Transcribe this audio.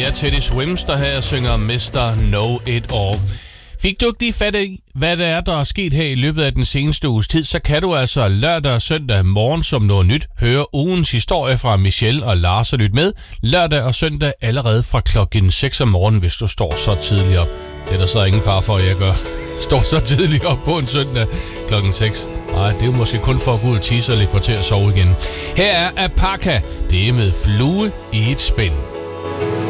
er Teddy Swims, der her synger Mr. Know It All. Fik du ikke lige fat i, hvad det er, der er sket her i løbet af den seneste uges tid, så kan du altså lørdag og søndag morgen som noget nyt høre ugens historie fra Michelle og Lars og lytte med lørdag og søndag allerede fra klokken 6 om morgenen, hvis du står så tidligt op. Det er der så ingen far for, at jeg gør. Står så tidligt op på en søndag klokken 6. Nej, det er jo måske kun for at gå ud og tisse og lægge på til at sove igen. Her er Apaka. Det er med Flue i et spænd.